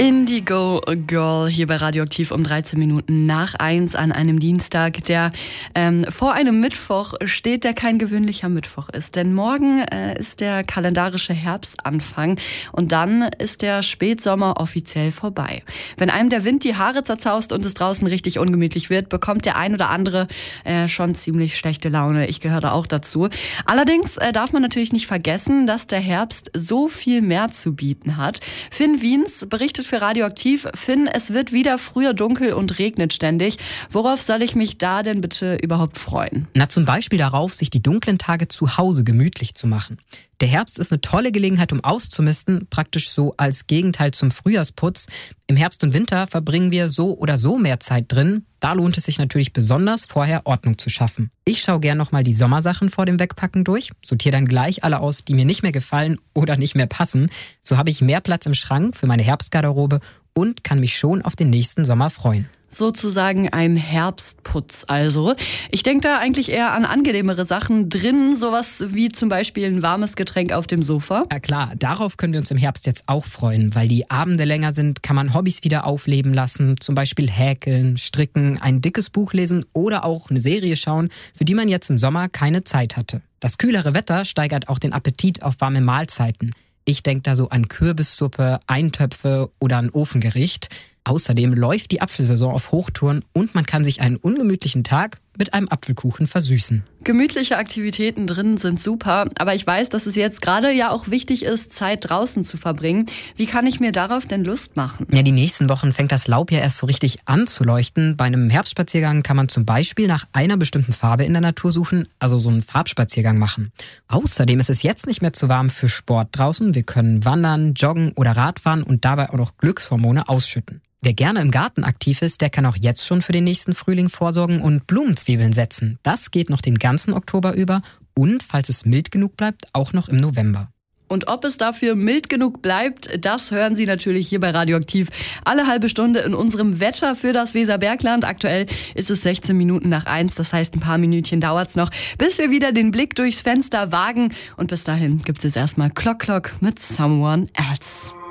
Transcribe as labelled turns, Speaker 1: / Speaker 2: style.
Speaker 1: Indigo Girl hier bei Radioaktiv um 13 Minuten nach 1 an einem Dienstag, der vor einem Mittwoch steht, der kein gewöhnlicher Mittwoch ist. Denn morgen ist der kalendarische Herbstanfang und dann ist der Spätsommer offiziell vorbei. Wenn einem der Wind die Haare zerzaust und es draußen richtig ungemütlich wird, bekommt der ein oder andere schon ziemlich schlechte Laune. Ich gehöre da auch dazu. Allerdings darf man natürlich nicht vergessen, dass der Herbst so viel mehr zu bieten hat. Finn Wiens berichtet für Radioaktiv. Finn, es wird wieder früher dunkel und regnet ständig. Worauf soll ich mich da denn bitte überhaupt freuen?
Speaker 2: Na, zum Beispiel darauf, sich die dunklen Tage zu Hause gemütlich zu machen. Der Herbst ist eine tolle Gelegenheit, um auszumisten, praktisch so als Gegenteil zum Frühjahrsputz. Im Herbst und Winter verbringen wir so oder so mehr Zeit drin. Da lohnt es sich natürlich besonders, vorher Ordnung zu schaffen. Ich schaue gern nochmal die Sommersachen vor dem Wegpacken durch, sortiere dann gleich alle aus, die mir nicht mehr gefallen oder nicht mehr passen. So habe ich mehr Platz im Schrank für meine Herbstgarderobe und kann mich schon auf den nächsten Sommer freuen.
Speaker 1: Sozusagen ein Herbstputz also. Ich denke da eigentlich eher an angenehmere Sachen drin, sowas wie zum Beispiel ein warmes Getränk auf dem Sofa.
Speaker 2: Ja klar, darauf können wir uns im Herbst jetzt auch freuen, weil die Abende länger sind, kann man Hobbys wieder aufleben lassen, zum Beispiel häkeln, stricken, ein dickes Buch lesen oder auch eine Serie schauen, für die man jetzt im Sommer keine Zeit hatte. Das kühlere Wetter steigert auch den Appetit auf warme Mahlzeiten. Ich denke da so an Kürbissuppe, Eintöpfe oder ein Ofengericht. Außerdem läuft die Apfelsaison auf Hochtouren und man kann sich einen ungemütlichen Tag mit einem Apfelkuchen versüßen.
Speaker 1: Gemütliche Aktivitäten drin sind super, aber ich weiß, dass es jetzt gerade ja auch wichtig ist, Zeit draußen zu verbringen. Wie kann ich mir darauf denn Lust machen?
Speaker 2: Ja, die nächsten Wochen fängt das Laub ja erst so richtig an zu leuchten. Bei einem Herbstspaziergang kann man zum Beispiel nach einer bestimmten Farbe in der Natur suchen, also so einen Farbspaziergang machen. Außerdem ist es jetzt nicht mehr zu warm für Sport draußen. Wir können wandern, joggen oder Radfahren und dabei auch noch Glückshormone ausschütten. Wer gerne im Garten aktiv ist, der kann auch jetzt schon für den nächsten Frühling vorsorgen und Blumenzwiebeln setzen. Das geht noch den ganzen Oktober über und, falls es mild genug bleibt, auch noch im November.
Speaker 1: Und ob es dafür mild genug bleibt, das hören Sie natürlich hier bei Radioaktiv alle halbe Stunde in unserem Wetter für das Weserbergland. Aktuell ist es 16 Minuten nach 1, das heißt ein paar Minütchen dauert's noch, bis wir wieder den Blick durchs Fenster wagen. Und bis dahin gibt es erstmal Clock Clock mit Someone Else.